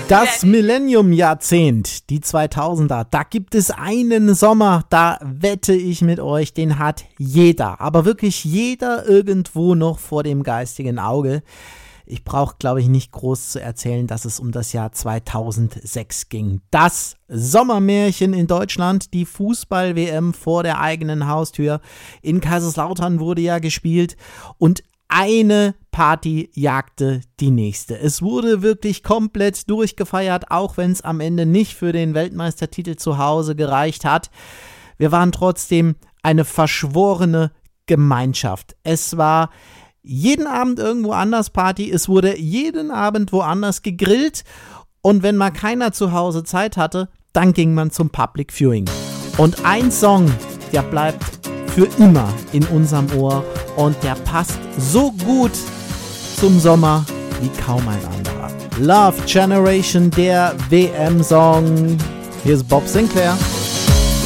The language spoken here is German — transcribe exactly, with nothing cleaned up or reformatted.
Das Millennium-Jahrzehnt, die zweitausender, da gibt es einen Sommer, da wette ich mit euch, den hat jeder, aber wirklich jeder irgendwo noch vor dem geistigen Auge. Ich brauche, glaube ich, nicht groß zu erzählen, dass es um das Jahr zweitausendsechs ging. Das Sommermärchen in Deutschland, die Fußball-W M vor der eigenen Haustür. In Kaiserslautern wurde ja gespielt und eine Party jagte die nächste. Es wurde wirklich komplett durchgefeiert, auch wenn es am Ende nicht für den Weltmeistertitel zu Hause gereicht hat. Wir waren trotzdem eine verschworene Gemeinschaft. Es war jeden Abend irgendwo anders Party, es wurde jeden Abend woanders gegrillt und wenn mal keiner zu Hause Zeit hatte, dann ging man zum Public Viewing. Und ein Song, der bleibt für immer in unserem Ohr und der passt so gut zum Sommer wie kaum ein anderer. Love Generation, der W M-Song. Hier ist Bob Sinclair.